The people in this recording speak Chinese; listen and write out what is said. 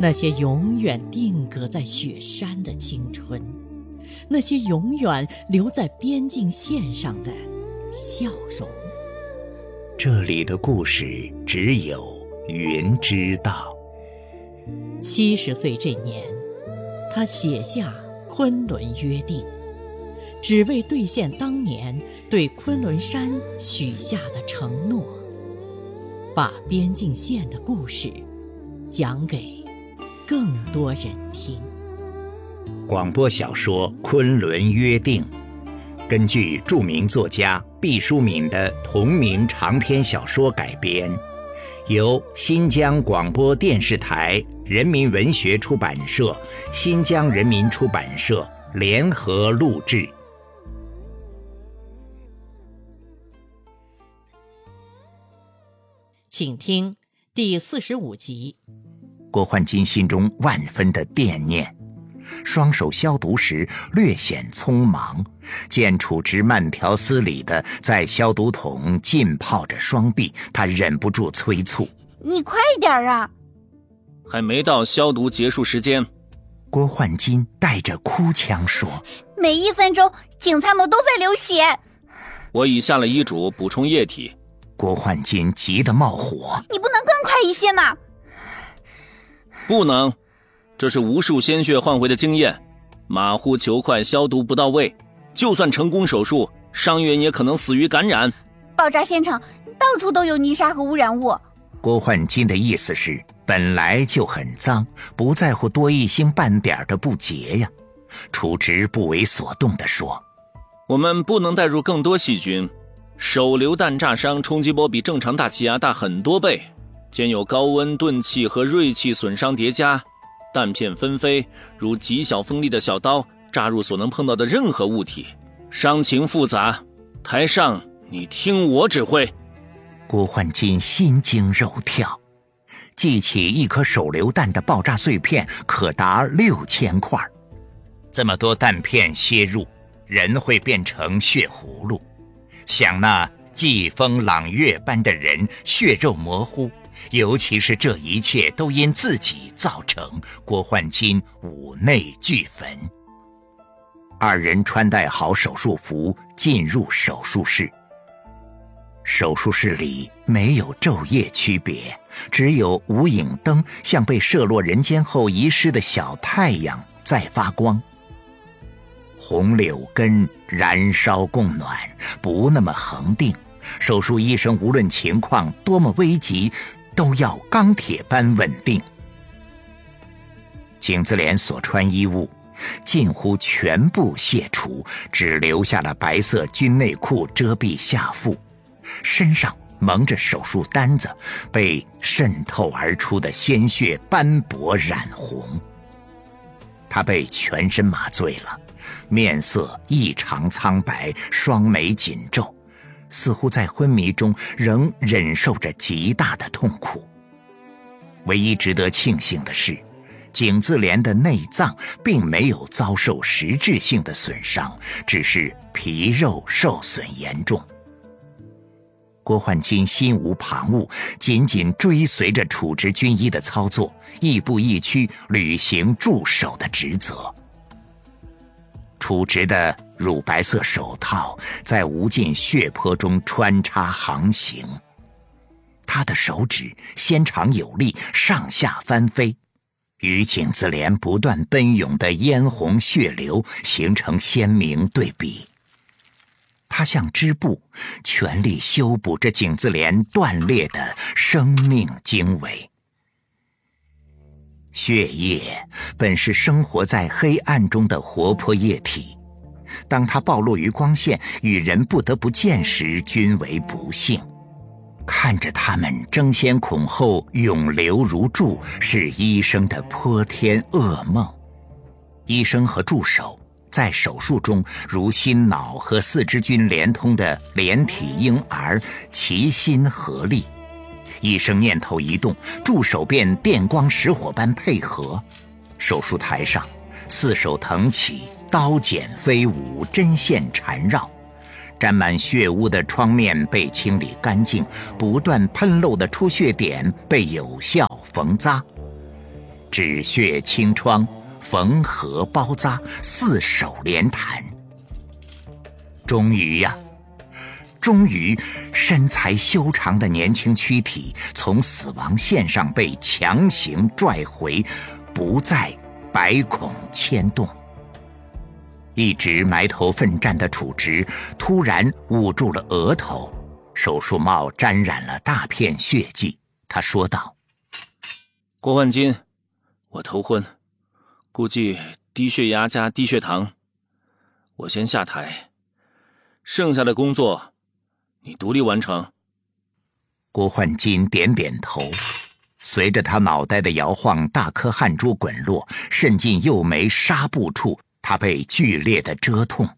那些永远定格在雪山的青春，那些永远留在边境线上的笑容。 这里的故事只有云知道。 70岁这年，他写下《昆仑约定》，只为兑现当年对昆仑山许下的承诺，把边境线的故事讲给更多人听。 广播小说《昆仑约定》根据著名作家毕淑敏的同名长篇小说改编，由新疆广播电视台人民文学出版社、新疆人民出版社联合录制。 请听第45集。 郭焕金心中万分的惦念，双手消毒时略显匆忙，见楚直慢条斯理地在消毒桶浸泡着双臂，他忍不住催促： 你快点啊！ 还没到消毒结束时间。 郭焕金带着哭腔说： 每1分钟警察们都在流血。 我已下了医嘱补充液体。 郭焕金急得冒火： 你不能更快一些吗？ 不能，这是无数鲜血换回的经验，马虎求快，消毒不到位，就算成功手术，伤员也可能死于感染。 爆炸现场到处都有泥沙和污染物。 郭焕金的意思是，本来就很脏，不在乎多一星半点的不洁呀。楚直不为所动地说： 我们不能带入更多细菌，手榴弹炸伤冲击波比正常大气压大很多倍，兼有高温钝器和锐器损伤叠加，弹片纷飞，如极小锋利的小刀扎入所能碰到的任何物体，伤情复杂。台上，你听我指挥。 郭焕金心惊肉跳，记起一颗手榴弹的爆炸碎片可达6000块，这么多弹片楔入，人会变成血葫芦。想那季风朗月般的人血肉模糊，尤其是这一切都因自己造成，郭焕金五内俱焚。二人穿戴好手术服，进入手术室。手术室里没有昼夜区别，只有无影灯像被射落人间后遗失的小太阳在发光。红柳根燃烧供暖，不那么恒定，手术医生无论情况多么危急，都要钢铁般稳定。景自怜所穿衣物近乎全部卸除，只留下了白色军内裤遮蔽下腹，身上蒙着手术单子，被渗透而出的鲜血斑驳染红。他被全身麻醉了，面色异常苍白，双眉紧皱，似乎在昏迷中仍忍受着极大的痛苦。唯一值得庆幸的是，景自怜的内脏并没有遭受实质性的损伤，只是皮肉受损严重。郭焕金心无旁骛，紧紧追随着楚直军医的操作，亦步亦趋履行助手的职责。楚直的乳白色手套在无尽血泊中穿插航行，他的手指纤长有力，上下翻飞，与景自怜不断奔涌的嫣红血流形成鲜明对比。他像织布，全力修补着景自怜断裂的生命经纬。血液本是生活在黑暗中的活泼液体，当它暴露于光线，与人不得不见时，均为不幸。看着他们争先恐后涌流如注，是医生的泼天噩梦。医生和助手在手术中如心脑和四肢菌连通的连体婴儿，齐心合力。医生念头一动，助手便电光石火般配合。手术台上四手腾起，刀剪飞舞，针线缠绕，沾满血污的创面被清理干净，不断喷漏的出血点被有效缝扎。 止血清创，缝合包扎，4手连弹。终于身材修长的年轻躯体从死亡线上被强行拽回，不再百孔牵动。一直埋头奋战的楚直突然捂住了额头，手术帽沾染了大片血迹。他说道： 郭焕金，我头昏，估计低血压加低血糖，我先下台，剩下的工作你独立完成。 郭焕金点点头，随着他脑袋的摇晃，大颗汗珠滚落，渗进右眉纱布处，他被剧烈的折痛。